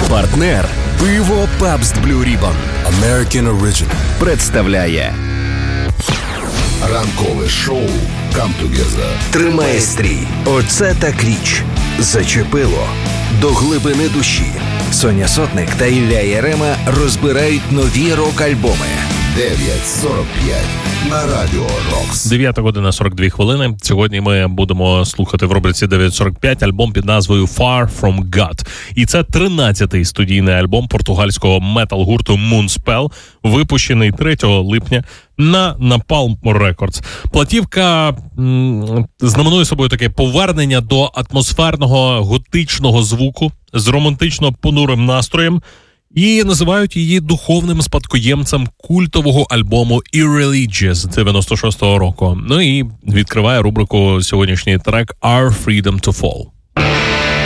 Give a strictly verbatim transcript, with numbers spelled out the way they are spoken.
Партнер пиво Pabst Blue Ribbon American Original представляє ранкове шоу Come Together. Тримає стрій. Оце так річ. Зачепило. До глибини душі. Соня Сотник та Ілля Ярема розбирають нові рок-альбоми. дев'ять сорок п'ять на Радіо Рокс. дев'ята година сорок дві хвилини. Сьогодні ми будемо слухати в рубриці дев'ять сорок п'ять альбом під назвою Far From God. І це тринадцятий студійний альбом португальського метал-гурту Moonspell, випущений третього липня на Napalm Records. Платівка м- знаменує собою таке повернення до атмосферного готичного звуку з романтично-понурим настроєм, і називають її духовним спадкоємцем культового альбому Irreligious дев'яносто шостого року. Ну і відкриває рубрику сьогоднішній трек Our Freedom to Fall.